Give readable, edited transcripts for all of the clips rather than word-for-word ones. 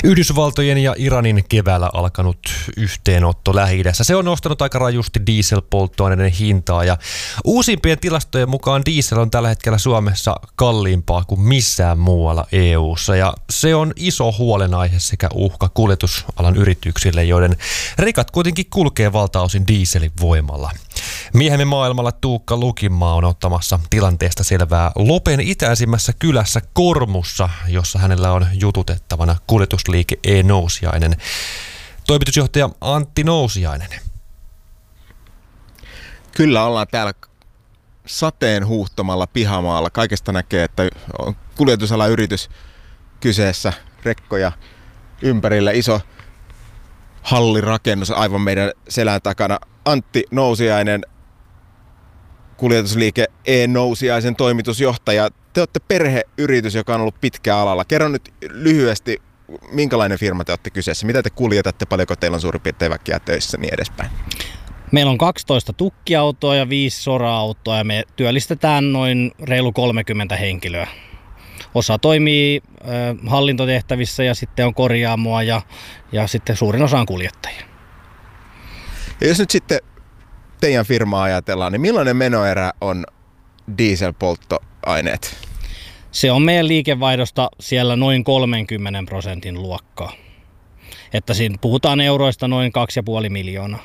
Yhdysvaltojen ja Iranin keväällä alkanut yhteenotto Lähi-idässä. Se on nostanut aika rajusti dieselpolttoaineiden hintaa ja uusimpien tilastojen mukaan diesel on tällä hetkellä Suomessa kalliimpaa kuin missään muualla EU:ssa ja se on iso huolenaihe sekä uhka kuljetusalan yrityksille, joiden rekat kuitenkin kulkee valtaosin dieselin voimalla. Miehemme maailmalla Tuukka Lukinmaa on ottamassa tilanteesta selvää Lopen itäisimmässä kylässä Kormussa, jossa hänellä on jututettavana kuljetusliike E-Nousiainen. Toimitusjohtaja Antti Nousiainen. Kyllä ollaan täällä sateen huuhtomalla pihamaalla. Kaikesta näkee, että on kuljetusalan yritys kyseessä, rekkoja ympärillä, iso hallirakennus aivan meidän selän takana. Antti Nousiainen, kuljetusliike E-Nousiaisen toimitusjohtaja. Te olette perheyritys, joka on ollut pitkään alalla. Kerro nyt lyhyesti, minkälainen firma te olette kyseessä? Mitä te kuljetatte? Paljonko teillä on suurin piirtein väkeä töissä niin edespäin? Meillä on 12 tukkiautoa ja 5 sora-autoa ja me työllistetään noin reilu 30 henkilöä. Osa toimii hallintotehtävissä ja sitten on korjaamoa ja sitten suurin osa on kuljettajia. Ja jos nyt sitten teidän firmaa ajatellaan, niin millainen menoerä on dieselpolttoaineet? Se on meidän liikevaihdosta siellä noin 30% luokkaa. Että siinä puhutaan euroista noin 2,5 miljoonaa.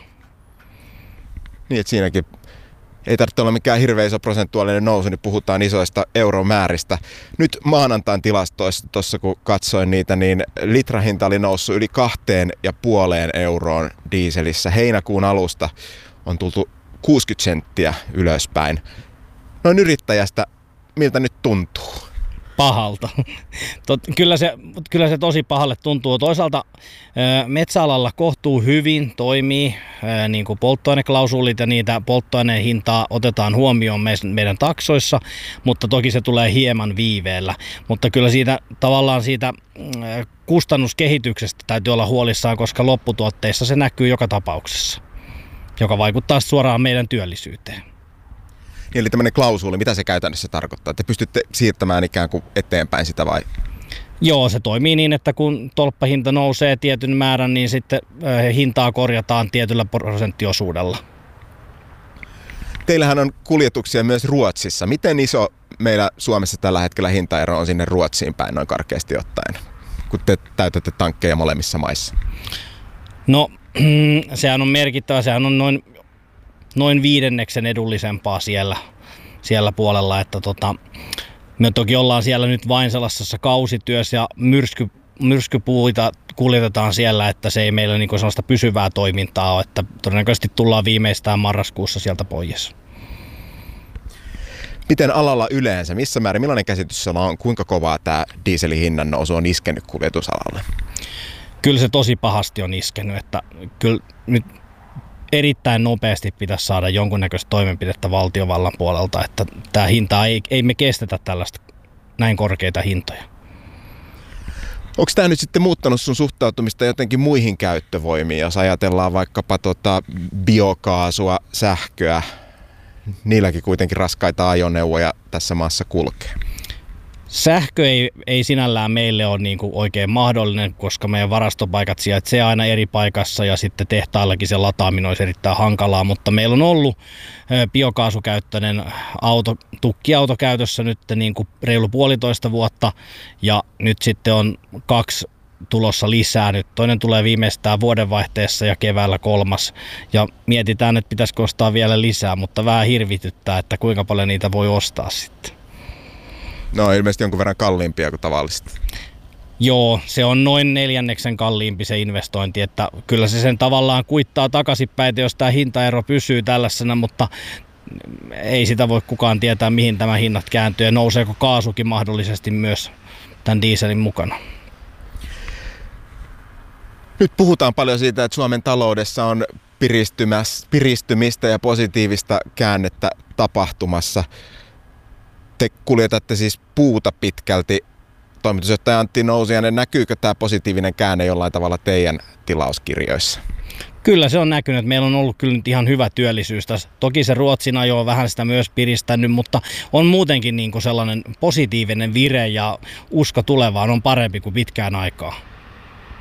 Niin, että siinäkin ei tarvitse olla mikään hirveän iso prosentuaalinen nousu, niin puhutaan isoista euromääristä. Nyt maanantain tilastoissa, tuossa kun katsoin niitä, niin litrahinta oli noussut yli 2,5 euroon dieselissä. Heinäkuun alusta on tultu 60 senttiä ylöspäin. Noin yrittäjästä, miltä nyt tuntuu? Pahalta. Kyllä se tosi pahalle tuntuu. Toisaalta metsäalalla kohtuu hyvin toimii niin kuin polttoaineklausuulit ja niitä polttoaineen hintaa otetaan huomioon meidän taksoissa, mutta toki se tulee hieman viiveellä. Mutta kyllä siitä tavallaan siitä kustannuskehityksestä täytyy olla huolissaan, koska lopputuotteissa se näkyy joka tapauksessa, joka vaikuttaa suoraan meidän työllisyyteen. Eli tämmöinen klausuuli, mitä se käytännössä tarkoittaa? Te pystytte siirtämään ikään kuin eteenpäin sitä vai? Joo, se toimii niin, että kun tolppahinta nousee tietyn määrän, niin sitten hintaa korjataan tietyllä prosenttiosuudella. Teillähän on kuljetuksia myös Ruotsissa. Miten iso meillä Suomessa tällä hetkellä hintaero on sinne Ruotsiin päin noin karkeasti ottaen, kun te täytätte tankkeja molemmissa maissa? No, sehän on merkittävä. Sehän on noin 5% edullisempaa siellä puolella, että me toki ollaan siellä nyt vain sellaisessa kausityössä ja myrskypuita kuljetetaan siellä, että se ei meillä niinku sellaista pysyvää toimintaa ole, että todennäköisesti tullaan viimeistään marraskuussa sieltä pois. Miten alalla yleensä, missä määrin, millainen käsitys on, kuinka kovaa tämä dieselin hinnan nousu on iskenyt kuljetusalalle? Kyllä se tosi pahasti on iskenyt, että kyllä nyt erittäin nopeasti pitäisi saada jonkunnäköistä toimenpidettä valtiovallan puolelta, että tämä hinta ei me kestetä tällaista näin korkeita hintoja. Onko tämä nyt sitten muuttanut sun suhtautumista jotenkin muihin käyttövoimiin, jos ajatellaan vaikkapa biokaasua, sähköä, niilläkin kuitenkin raskaita ajoneuvoja tässä maassa kulkee? Sähkö ei sinällään meille ole niin kuin oikein mahdollinen, koska meidän varastopaikat sijaitsee aina eri paikassa ja sitten tehtaillakin se lataaminen olisi erittäin hankalaa, mutta meillä on ollut biokaasukäyttöinen tukkiauto käytössä nyt niin kuin reilu 1,5 vuotta ja nyt sitten on 2 tulossa lisää. Nyt toinen tulee viimeistään vuodenvaihteessa ja keväällä 3. Ja mietitään, että pitäisikö ostaa vielä lisää, mutta vähän hirvityttää, että kuinka paljon niitä voi ostaa sitten. No ilmeisesti jonkun verran kalliimpia kuin tavallisesti. Joo, se on noin 4 kalliimpi se investointi, että kyllä se sen tavallaan kuittaa takaisinpäin, jos tämä hintaero pysyy tällaisena, mutta ei sitä voi kukaan tietää, mihin tämä hinnat kääntyy ja nouseeko kaasukin mahdollisesti myös tämän dieselin mukana. Nyt puhutaan paljon siitä, että Suomen taloudessa on piristymistä ja positiivista käännettä tapahtumassa. Te kuljetatte siis puuta pitkälti. Toimitusjohtaja Antti Nousiainen, näkyykö tämä positiivinen käänne jollain tavalla teidän tilauskirjoissa? Kyllä se on näkynyt. Meillä on ollut kyllä nyt ihan hyvä työllisyys tässä. Toki se Ruotsin ajo on vähän sitä myös piristänyt, mutta on muutenkin niin kuin sellainen positiivinen vire ja usko tulevaan on parempi kuin pitkään aikaa.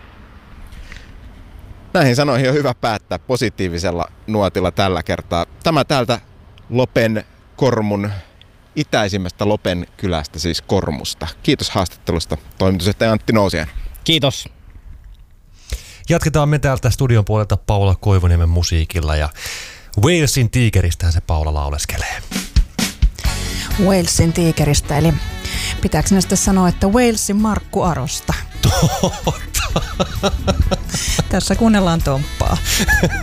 Näihin sanoihin on hyvä päättää positiivisella nuotilla tällä kertaa. Tämä täältä Lopen Kormun itäisimmästä Lopen kylästä, siis Kormusta. Kiitos haastattelusta, toimitusjohtaja Antti Nousiainen. Kiitos. Jatketaan me täältä studion puolelta Paula Koivuniemen musiikilla ja Walesin tiikeristähän se Paula lauleskelee. Walesin tiikeristä, eli pitääkö näistä sanoa, että Walesin Markku Arosta? Tässä kuunnellaan Tomppaa.